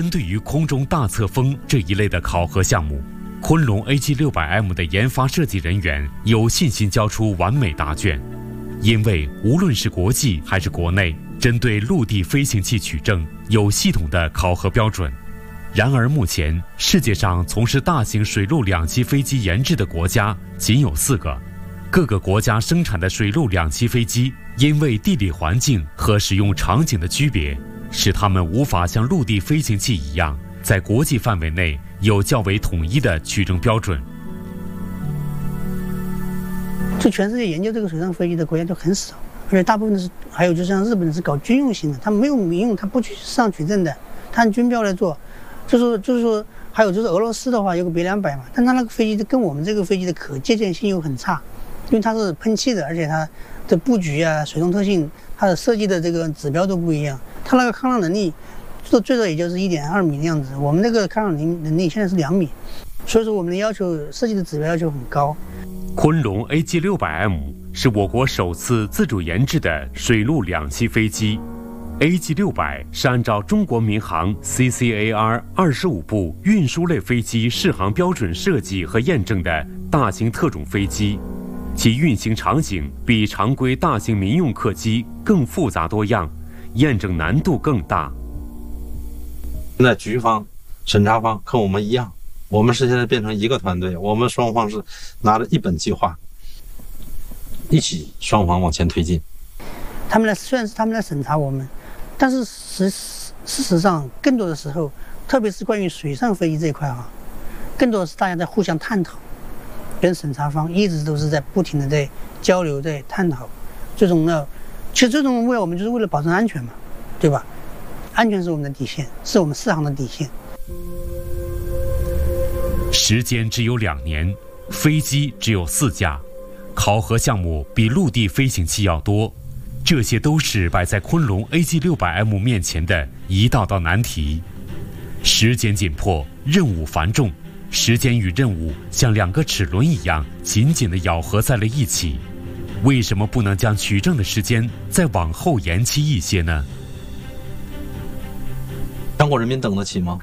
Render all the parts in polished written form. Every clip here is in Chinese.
针对于空中大侧风这一类的考核项目，昆龙 AG600M 的研发设计人员有信心交出完美答卷，因为无论是国际还是国内，针对陆地飞行器取证有系统的考核标准。然而目前世界上从事大型水陆两栖飞机研制的国家仅有4个，各个国家生产的水陆两栖飞机因为地理环境和使用场景的区别，使它们无法像陆地飞行器一样在国际范围内有较为统一的取证标准。 就全世界研究这个水上飞机的国家就很少，而且大部分还有就像日本是搞军用型的，他没有民用，他不去市场取证的，他按军标来做。就是说，还有就是俄罗斯的话有个别200嘛，但它那个飞机跟我们这个飞机的可借鉴性又很差，因为它是喷气的，而且它的布局啊、水动特性、它的设计的这个指标都不一样。它那个抗浪能力最多也就是1.2米的样子，我们那个抗浪能力现在是2米，所以说我们的要求设计的指标要求很高。 昆龙 AG600M 是我国首次自主研制的水陆两栖飞机。AG600 是按照中国民航 CCAR 25部运输类飞机适航标准设计和验证的大型特种飞机，其运行场景比常规大型民用客机更复杂多样，验证难度更大。 现在局方、审查方跟我们一样，我们是现在变成一个团队，我们双方是拿着一本计划，一起双方往前推进。 虽然是他们来审查我们，但是事实上更多的时候，特别是关于水上飞机这一块啊，更多的是大家在互相探讨，跟审查方一直都是在不停的在交流、在探讨。其实最终的目标我们就是为了保证安全嘛，对吧？安全是我们的底线，是我们适航的底线。 时间只有2年，飞机只有4架，考核项目比陆地飞行器要多。这些都是摆在昆龙 AG600M 面前的一道道难题。时间紧迫，任务繁重，时间与任务像2个齿轮一样紧紧地咬合在了一起。为什么不能将取证的时间再往后延期一些呢？ 全国人民等得起吗？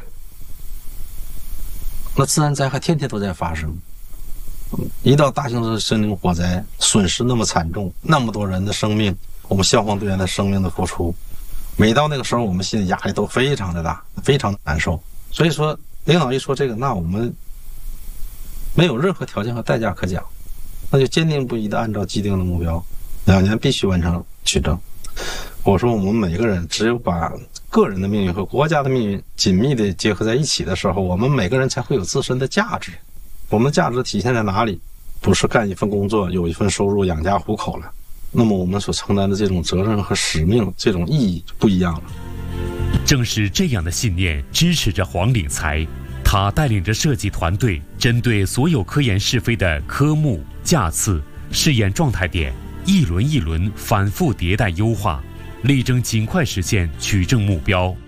那自然灾害天天都在发生，一到大型的森林火灾，损失那么惨重，那么多人的生命，我们消防队员的生命的付出，每到那个时候我们心里压力都非常的大，非常难受。所以说领导一说这个，那我们没有任何条件和代价可讲，那就坚定不移的按照既定的目标，2年必须完成取证。我说我们每个人只有把个人的命运和国家的命运紧密的结合在一起的时候，我们每个人才会有自身的价值。我们的价值体现在哪里？不是干一份工作有一份收入养家糊口了，那么我们所承担的这种责任和使命，这种意义就不一样了。 正是这样的信念支持着黄领才，他带领着设计团队，针对所有科研试飞的科目、架次、试验状态点，一轮一轮反复迭代优化，力争尽快实现取证目标。